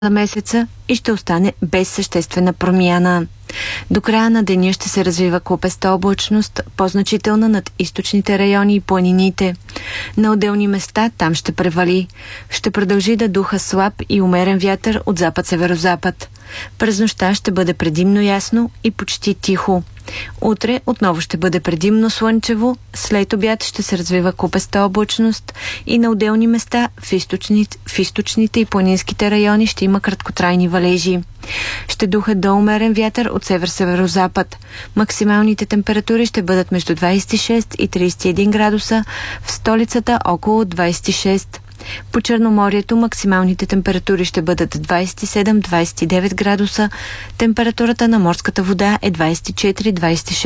на месеца и ще остане без съществена промяна. До края на деня ще се развива клопеста облачност, по-значителна над източните райони и планините. На отделни места там ще превали. Ще продължи да духа слаб и умерен вятър от запад-северозапад. През нощта ще бъде предимно ясно и почти тихо. Утре отново ще бъде предимно слънчево, след обяд ще се развива клопеста облачност и на отделни места в източните и планинските райони ще има краткотрайни валежи. Ще духа до умерен вятър от север-северозапад. Максималните температури ще бъдат между 26 и 31 градуса, в столицата около 26. По Черноморието максималните температури ще бъдат 27-29 градуса, температурата на морската вода е 24-26